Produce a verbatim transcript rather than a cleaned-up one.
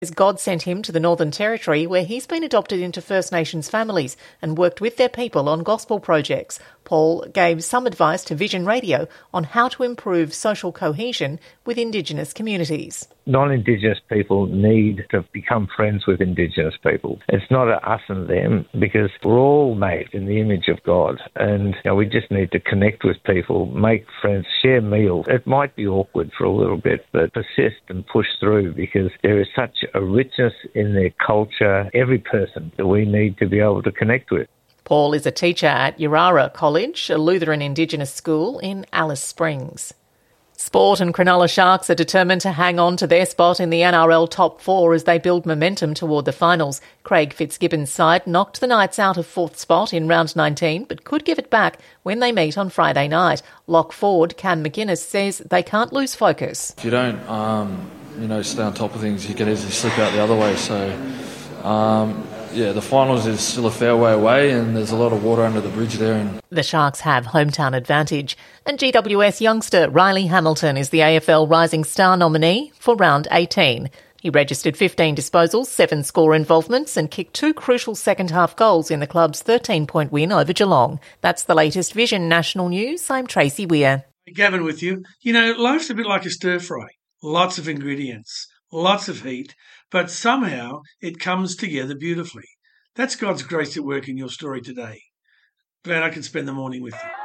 God sent him to the Northern Territory, where he's been adopted into First Nations families and worked with their people on gospel projects. Paul gave some advice to Vision Radio on how to improve social cohesion with Indigenous communities. Non-Indigenous people need to become friends with Indigenous people. It's not a us and them, because we're all made in the image of God, and you know, we just need to connect with people, make friends, share meals. It might be awkward for a little bit, but persist and push through, because there is such a richness in their culture, every person, that we need to be able to connect with. Paul is a teacher at Urara College, a Lutheran Indigenous school in Alice Springs. Sport and Cronulla Sharks are determined to hang on to their spot in the N R L top four as they build momentum toward the finals. Craig Fitzgibbon's side knocked the Knights out of fourth spot in round nineteen, but could give it back when they meet on Friday night. Lock forward Cam McInnes says they can't lose focus. If you don't, um, you know, stay on top of things, you can easily slip out the other way. So, um, yeah, the finals is still a fair way away, and there's a lot of water under the bridge there. And the Sharks have hometown advantage. And G W S youngster Riley Hamilton is the A F L Rising Star nominee for round eighteen. He registered fifteen disposals, seven score involvements and kicked two crucial second-half goals in the club's thirteen-point win over Geelong. That's the latest Vision National News. I'm Tracy Weir. Gavin with you. You know, life's a bit like a stir-fry. Lots of ingredients, lots of heat, but somehow it comes together beautifully. That's God's grace at work in your story today. Glad I can spend the morning with you.